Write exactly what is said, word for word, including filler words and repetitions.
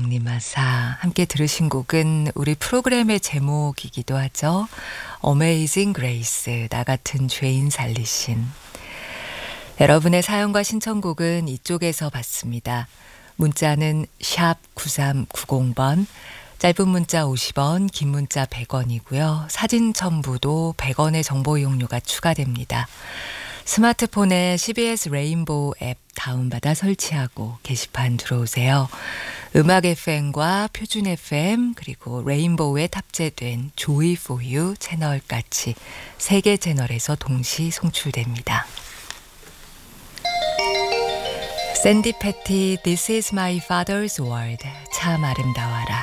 장님아사 함께 들으신 곡은 우리 프로그램의 제목이기도 하죠. Amazing Grace, 나 같은 죄인 살리신. 여러분의 사연과 신청곡은 이쪽에서 받습니다. 문자는 샵 구삼구공 번, 짧은 문자 오십 원, 긴 문자 백 원이고요. 사진 첨부도 백 원의 정보 이용료가 추가됩니다. 스마트폰에 씨비에스 레인보우 앱 다운받아 설치하고 게시판 들어오세요. 음악 에프엠과 표준 에프엠 그리고 레인보우에 탑재된 조이 포유 채널까지 세 개 채널에서 동시 송출됩니다. 샌디 패티 This is my father's world, 참 아름다워라.